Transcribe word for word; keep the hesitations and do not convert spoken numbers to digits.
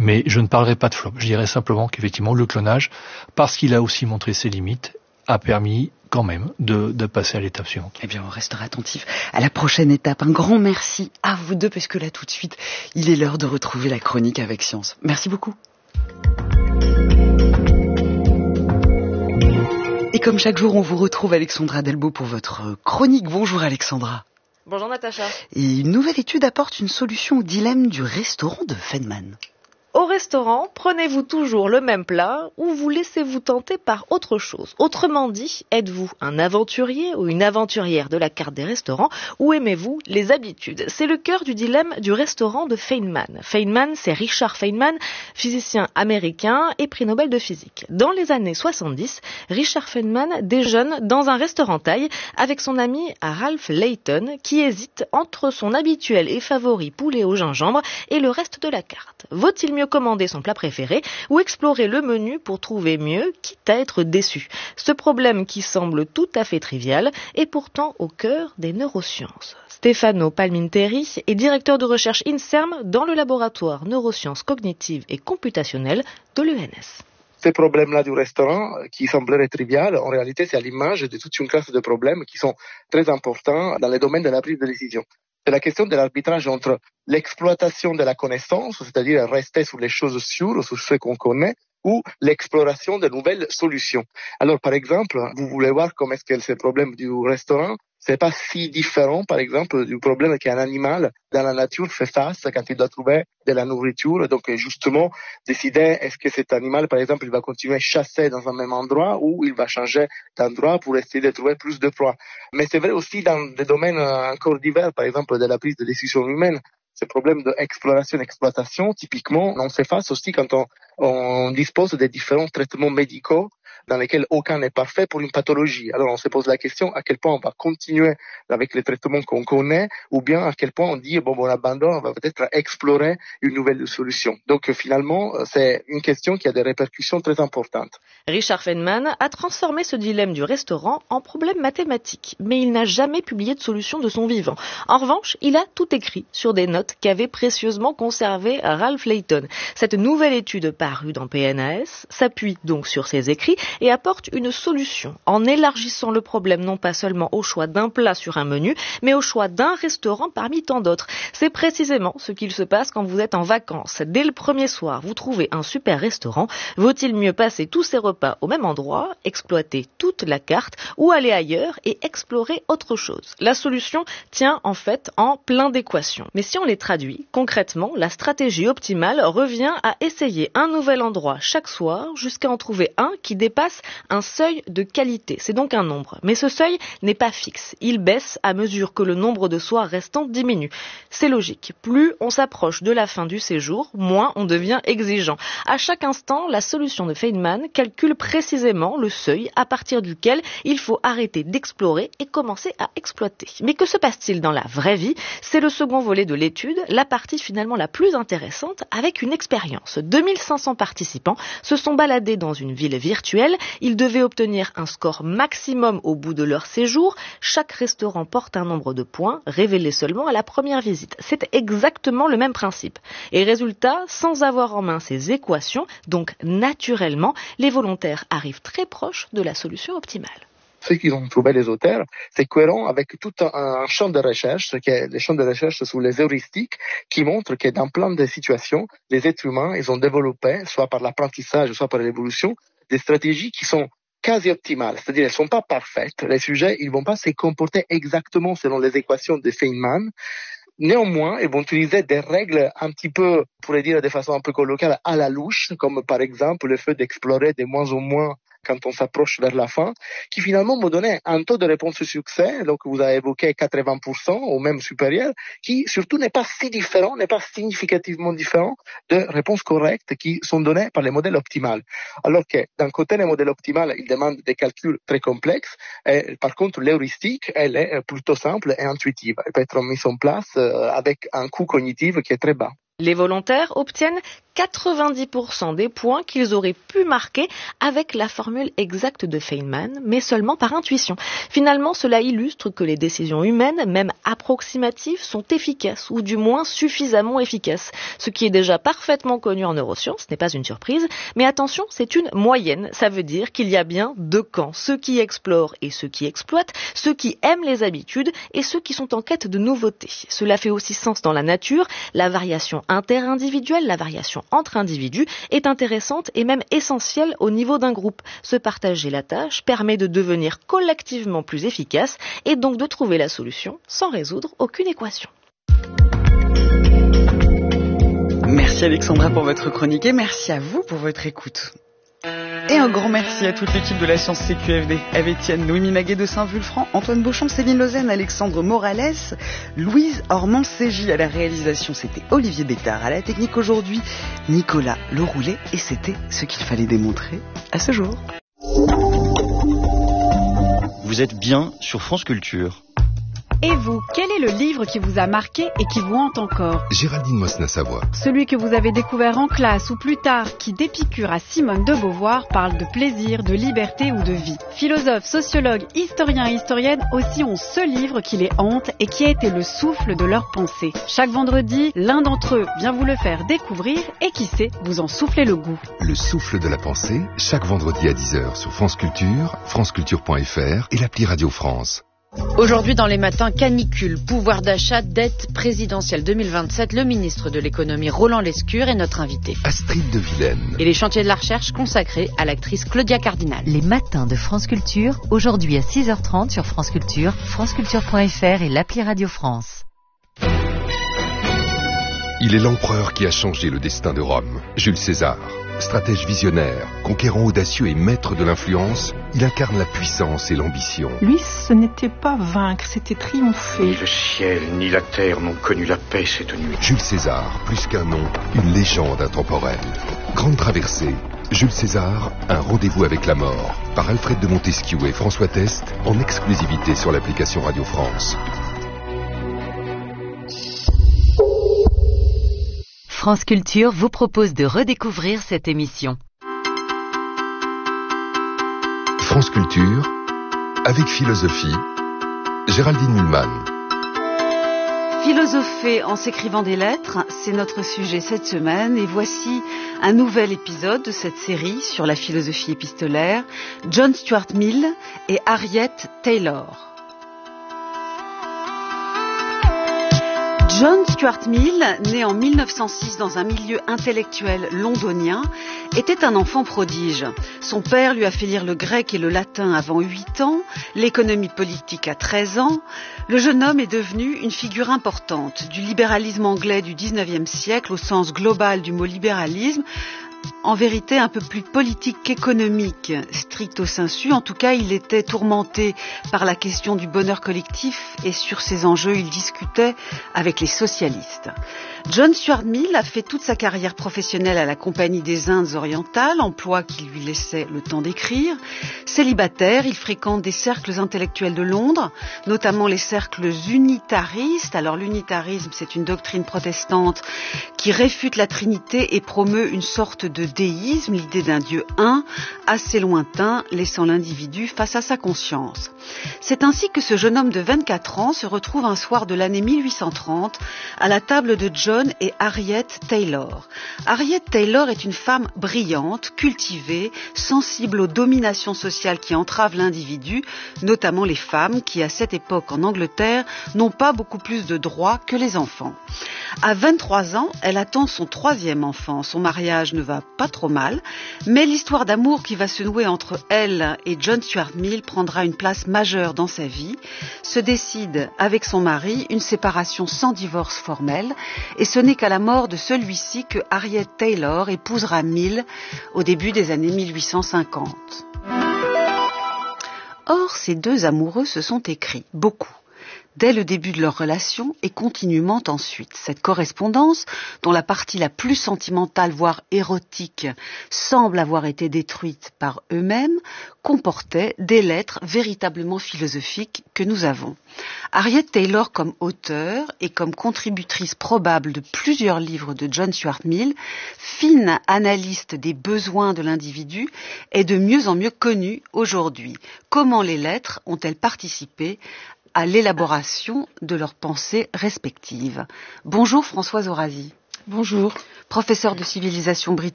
Mais je ne parlerai pas de flop. Je dirais simplement qu'effectivement, le clonage, parce qu'il a aussi montré ses limites, a permis quand même de, de passer à l'étape suivante. Eh bien, on restera attentif à la prochaine étape. Un grand merci à vous deux, parce que là, tout de suite, il est l'heure de retrouver la chronique avec Science. Merci beaucoup. Et comme chaque jour, on vous retrouve Alexandra Delbo pour votre chronique. Bonjour Alexandra. Bonjour Natacha. Et une nouvelle étude apporte une solution au dilemme du restaurant de Feynman. Au restaurant, prenez-vous toujours le même plat ou vous laissez-vous tenter par autre chose? Autrement dit, êtes-vous un aventurier ou une aventurière de la carte des restaurants ou aimez-vous les habitudes? C'est le cœur du dilemme du restaurant de Feynman. Feynman, c'est Richard Feynman, physicien américain et prix Nobel de physique. Dans les années soixante-dix, Richard Feynman déjeune dans un restaurant thaï avec son ami Ralph Layton qui hésite entre son habituel et favori poulet au gingembre et le reste de la carte. Vaut-il mieux commander son plat préféré ou explorer le menu pour trouver mieux, quitte à être déçu? Ce problème qui semble tout à fait trivial est pourtant au cœur des neurosciences. Stefano Palminteri est directeur de recherche INSERM dans le laboratoire neurosciences cognitives et computationnelles de l'E N S. Ces problèmes-là du restaurant, qui sembleraient trivial, en réalité, c'est à l'image de toute une classe de problèmes qui sont très importants dans le domaine de la prise de décision. C'est la question de l'arbitrage entre l'exploitation de la connaissance, c'est-à-dire rester sur les choses sûres, sur ce qu'on connaît, ou l'exploration de nouvelles solutions. Alors, par exemple, vous voulez voir comment est-ce que ce problème du restaurant, c'est pas si différent, par exemple, du problème qu'un animal dans la nature fait face quand il doit trouver de la nourriture. Donc, justement, décider est-ce que cet animal, par exemple, il va continuer à chasser dans un même endroit ou il va changer d'endroit pour essayer de trouver plus de proies. Mais c'est vrai aussi dans des domaines encore divers, par exemple, de la prise de décision humaine. Ce problème d'exploration-exploitation, typiquement, on fait face aussi quand on, on dispose de différents traitements médicaux dans lesquels aucun n'est parfait pour une pathologie. Alors on se pose la question à quel point on va continuer avec les traitements qu'on connaît ou bien à quel point on dit bon, bon on abandonne, on va peut-être explorer une nouvelle solution. Donc finalement, c'est une question qui a des répercussions très importantes. Richard Feynman a transformé ce dilemme du restaurant en problème mathématique, mais il n'a jamais publié de solution de son vivant. En revanche, il a tout écrit sur des notes qu'avait précieusement conservées Ralph Layton. Cette nouvelle étude parue dans P N A S s'appuie donc sur ses écrits et apporte une solution en élargissant le problème non pas seulement au choix d'un plat sur un menu, mais au choix d'un restaurant parmi tant d'autres. C'est précisément ce qu'il se passe quand vous êtes en vacances. Dès le premier soir, vous trouvez un super restaurant. Vaut-il mieux passer tous ces repas au même endroit, exploiter toute la carte ou aller ailleurs et explorer autre chose? La solution tient en fait en plein d'équations. Mais si on les traduit, concrètement, la stratégie optimale revient à essayer un nouvel endroit chaque soir jusqu'à en trouver un qui dépasse un seuil de qualité. C'est donc un nombre. Mais ce seuil n'est pas fixe. Il baisse à mesure que le nombre de soirs restants diminue. C'est logique. Plus on s'approche de la fin du séjour, moins on devient exigeant. À chaque instant, la solution de Feynman calcule précisément le seuil à partir duquel il faut arrêter d'explorer et commencer à exploiter. Mais que se passe-t-il dans la vraie vie? C'est le second volet de l'étude, la partie finalement la plus intéressante, avec une expérience. deux mille cinq cents participants se sont baladés dans une ville virtuelle. Ils devaient obtenir un score maximum au bout de leur séjour. Chaque restaurant porte un nombre de points, révélé seulement à la première visite. C'est exactement le même principe. Et résultat, sans avoir en main ces équations, donc naturellement, les volontaires arrivent très proches de la solution optimale. Ce qu'ils ont trouvé les auteurs, c'est cohérent avec tout un, un champ de recherche, ce qui est les champs de recherche sur les heuristiques, qui montrent que dans plein de situations, les êtres humains, ils ont développé, soit par l'apprentissage, soit par l'évolution, des stratégies qui sont quasi optimales, c'est-à-dire elles sont pas parfaites. Les sujets, ils vont pas se comporter exactement selon les équations de Feynman. Néanmoins, ils vont utiliser des règles un petit peu, on pourrait dire de façon un peu colloquiale, à la louche, comme par exemple le fait d'explorer de moins en moins quand on s'approche vers la fin, qui finalement me donnait un taux de réponse au succès, donc vous avez évoqué quatre-vingts pour cent ou même supérieur, qui surtout n'est pas si différent, n'est pas significativement différent de réponses correctes qui sont données par les modèles optimaux. Alors que d'un côté, les modèles optimaux, ils demandent des calculs très complexes, et par contre, l'heuristique, elle est plutôt simple et intuitive. Elle peut être mise en place avec un coût cognitif qui est très bas. Les volontaires obtiennent quatre-vingt-dix pour cent des points qu'ils auraient pu marquer avec la formule exacte de Feynman, mais seulement par intuition. Finalement, cela illustre que les décisions humaines, même approximatives, sont efficaces, ou du moins suffisamment efficaces. Ce qui est déjà parfaitement connu en neurosciences, ce n'est pas une surprise, mais attention, c'est une moyenne. Ça veut dire qu'il y a bien deux camps, ceux qui explorent et ceux qui exploitent, ceux qui aiment les habitudes et ceux qui sont en quête de nouveautés. Cela fait aussi sens dans la nature. La variation interindividuelle, la variation entre individus est intéressante et même essentielle au niveau d'un groupe. Se partager la tâche permet de devenir collectivement plus efficace et donc de trouver la solution sans résoudre aucune équation. Merci Alexandra pour votre chronique et merci à vous pour votre écoute. Et un grand merci à toute l'équipe de la Science C Q F D, avec Étienne, Noémie Maguet de Saint-Vulfranc, Antoine Beauchamp, Céline Lausanne, Alexandre Morales, Louise Ormand-Ségy à la réalisation, c'était Olivier Bétard. À la technique aujourd'hui, Nicolas Leroulet, et c'était ce qu'il fallait démontrer à ce jour. Vous êtes bien sur France Culture. Et vous, quel est le livre qui vous a marqué et qui vous hante encore ? Géraldine Mosna-Savoie. Celui que vous avez découvert en classe ou plus tard, qui d'Épicure à Simone de Beauvoir parle de plaisir, de liberté ou de vie. Philosophes, sociologues, historiens et historiennes aussi ont ce livre qui les hante et qui a été le souffle de leur pensée. Chaque vendredi, l'un d'entre eux vient vous le faire découvrir et qui sait, vous en soufflez le goût. Le souffle de la pensée, chaque vendredi à dix heures sur France Culture, franceculture point f r et l'appli Radio France. Aujourd'hui dans les matins, canicule, pouvoir d'achat, dette présidentielle deux mille vingt-sept, le ministre de l'économie Roland Lescure est notre invité. Astrid de Vilaine. Et les chantiers de la recherche consacrés à l'actrice Claudia Cardinal. Les matins de France Culture, aujourd'hui à six heures trente sur France Culture, franceculture point f r et l'appli Radio France. Il est l'empereur qui a changé le destin de Rome, Jules César. Stratège visionnaire, conquérant audacieux et maître de l'influence, il incarne la puissance et l'ambition. Lui, ce n'était pas vaincre, c'était triompher. Ni le ciel, ni la terre n'ont connu la paix cette nuit. Jules César, plus qu'un nom, une légende intemporelle. Grande traversée, Jules César, un rendez-vous avec la mort. Par Alfred de Montesquieu et François Test, en exclusivité sur l'application Radio France. France Culture vous propose de redécouvrir cette émission. France Culture, avec philosophie, Géraldine Mühlmann. Philosopher en s'écrivant des lettres, c'est notre sujet cette semaine et voici un nouvel épisode de cette série sur la philosophie épistolaire, John Stuart Mill et Harriet Taylor. John Stuart Mill, né en mille neuf cent six dans un milieu intellectuel londonien, était un enfant prodige. Son père lui a fait lire le grec et le latin avant huit ans, l'économie politique à treize ans. Le jeune homme est devenu une figure importante du libéralisme anglais du dix-neuvième siècle au sens global du mot libéralisme. En vérité, un peu plus politique qu'économique, stricto sensu. En tout cas, il était tourmenté par la question du bonheur collectif et sur ces enjeux, il discutait avec les socialistes. John Stuart Mill a fait toute sa carrière professionnelle à la Compagnie des Indes orientales, emploi qui lui laissait le temps d'écrire. Célibataire, il fréquente des cercles intellectuels de Londres, notamment les cercles unitaristes. Alors l'unitarisme, c'est une doctrine protestante qui réfute la Trinité et promeut une sorte de déisme, l'idée d'un Dieu un, assez lointain, laissant l'individu face à sa conscience. C'est ainsi que ce jeune homme de vingt-quatre ans se retrouve un soir de l'année mille huit cent trente à la table de John et Harriet Taylor. Harriet Taylor est une femme brillante, cultivée, sensible aux dominations sociales qui entravent l'individu, notamment les femmes qui, à cette époque en Angleterre, n'ont pas beaucoup plus de droits que les enfants. À vingt-trois ans, elle attend son troisième enfant. Son mariage ne va pas trop mal, mais l'histoire d'amour qui va se nouer entre elle et John Stuart Mill prendra une place majeure dans sa vie. Se décide avec son mari une séparation sans divorce formel, et ce n'est qu'à la mort de celui-ci que Harriet Taylor épousera Mill au début des années mille huit cent cinquante. Or, ces deux amoureux se sont écrits beaucoup. dès le début de leur relation et continuellement ensuite. Cette correspondance, dont la partie la plus sentimentale, voire érotique, semble avoir été détruite par eux-mêmes, comportait des lettres véritablement philosophiques que nous avons. Harriet Taylor, comme auteure et comme contributrice probable de plusieurs livres de John Stuart Mill, fine analyste des besoins de l'individu, est de mieux en mieux connue aujourd'hui. Comment les lettres ont-elles participé à l'élaboration de leurs pensées respectives? Bonjour Françoise Orazi. Bonjour. Professeure de civilisation britannique